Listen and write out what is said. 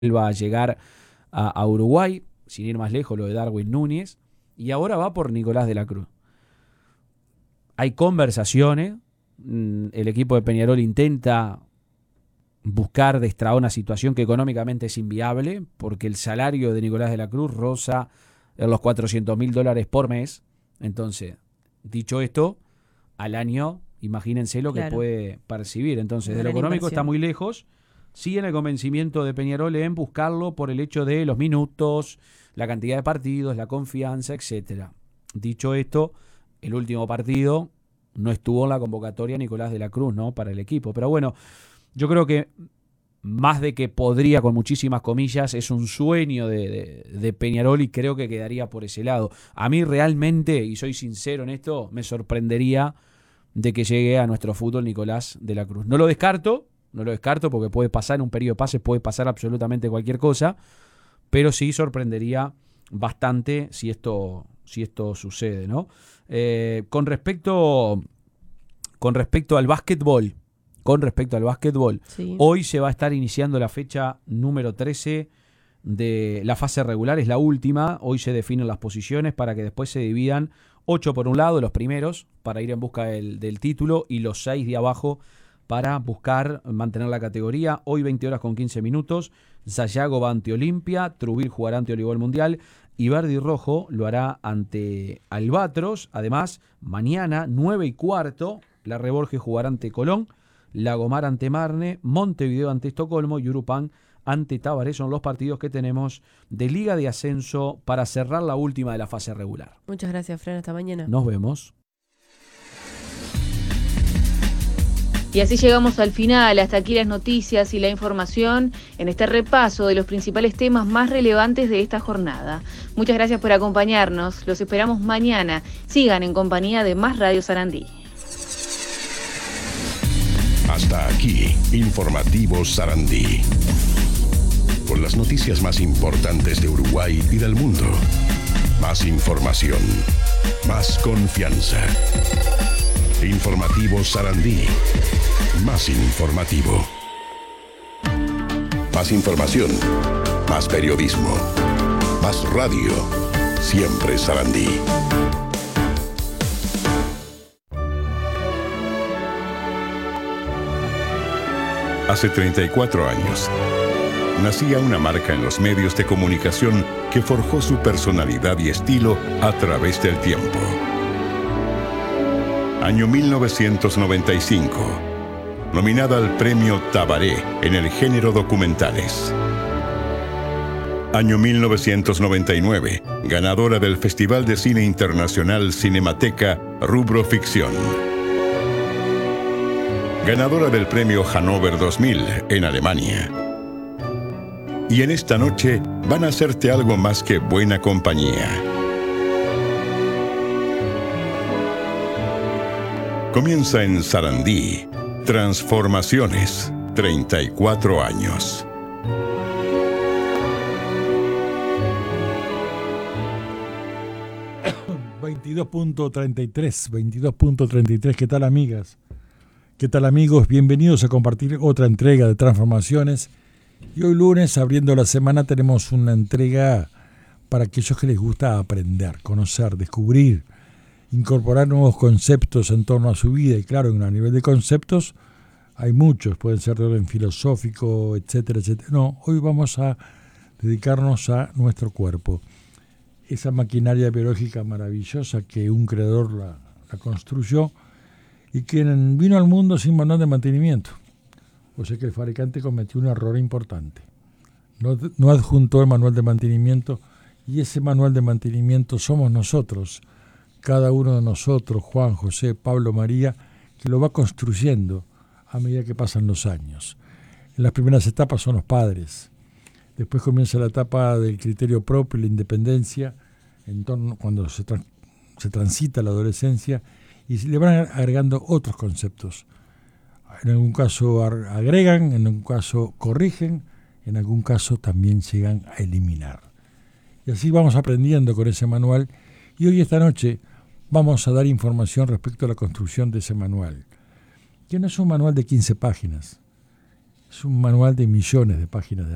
va a llegar a Uruguay, sin ir más lejos, lo de Darwin Núñez, y ahora va por Nicolás de la Cruz. Hay conversaciones, el equipo de Peñarol intenta buscar destrabar una situación que económicamente es inviable, porque el salario de Nicolás de la Cruz roza los $400.000 por mes. Entonces, dicho esto, al año, imagínense lo que puede percibir. Entonces, de lo económico está muy lejos. Sí, en el convencimiento de Peñarol en buscarlo por el hecho de los minutos, la cantidad de partidos, la confianza, etcétera. Dicho esto, el último partido no estuvo en la convocatoria Nicolás de la Cruz, ¿no?, para el equipo. Pero bueno, yo creo que más de que podría, con muchísimas comillas, es un sueño de Peñarol y creo que quedaría por ese lado. A mí realmente, y soy sincero en esto, me sorprendería de que llegue a nuestro fútbol Nicolás de la Cruz. No lo descarto porque puede pasar en un periodo de pases, puede pasar absolutamente cualquier cosa, pero sí sorprendería bastante si esto sucede, ¿no? Con respecto al básquetbol, sí. Hoy se va a estar iniciando la fecha número 13 de la fase regular, es la última. Hoy se definen las posiciones para que después se dividan 8 por un lado, los primeros, para ir en busca del título, y los 6 de abajo para buscar mantener la categoría. Hoy 20:15, Sayago va ante Olimpia, Trubil jugará ante Voleibol Mundial y Verde y Rojo lo hará ante Albatros. Además, mañana 9:15, la Reborge jugará ante Colón, Lagomar ante Marne, Montevideo ante Estocolmo y Urupán ante Tabaré. Son los partidos que tenemos de Liga de Ascenso para cerrar la última de la fase regular. Muchas gracias, Fran. Hasta mañana. Nos vemos. Y así llegamos al final. Hasta aquí las noticias y la información en este repaso de los principales temas más relevantes de esta jornada. Muchas gracias por acompañarnos. Los esperamos mañana. Sigan en compañía de Más Radio Sarandí. Hasta aquí, Informativo Sarandí. Con las noticias más importantes de Uruguay y del mundo. Más información, más confianza. Informativo Sarandí. Más informativo. Más información. Más periodismo. Más radio. Siempre Sarandí. Hace 34 años, nacía una marca en los medios de comunicación que forjó su personalidad y estilo a través del tiempo. Año 1995. Nominada al premio Tabaré en el género documentales. Año 1999. Ganadora del Festival de Cine Internacional Cinemateca, rubro ficción. Ganadora del premio Hannover 2000 en Alemania. Y en esta noche van a hacerte algo más que buena compañía. Comienza en Sarandí. Transformaciones. 34 años. $22.33. ¿Qué tal, amigas? ¿Qué tal, amigos? Bienvenidos a compartir otra entrega de Transformaciones. Y hoy lunes, abriendo la semana, tenemos una entrega para aquellos que les gusta aprender, conocer, descubrir, incorporar nuevos conceptos en torno a su vida. Y claro, a nivel de conceptos hay muchos, pueden ser de orden filosófico, etcétera, etcétera. No, hoy vamos a dedicarnos a nuestro cuerpo. Esa maquinaria biológica maravillosa que un creador la construyó y que vino al mundo sin manual de mantenimiento. O sea que el fabricante cometió un error importante. No adjuntó el manual de mantenimiento, y ese manual de mantenimiento somos nosotros, cada uno de nosotros, Juan, José, Pablo, María, que lo va construyendo a medida que pasan los años. En las primeras etapas son los padres. Después comienza la etapa del criterio propio, la independencia, cuando se transita la adolescencia, y se le van agregando otros conceptos. En algún caso agregan, en algún caso corrigen, en algún caso también llegan a eliminar. Y así vamos aprendiendo con ese manual, y hoy esta noche vamos a dar información respecto a la construcción de ese manual, que no es un manual de 15 páginas, es un manual de millones de páginas de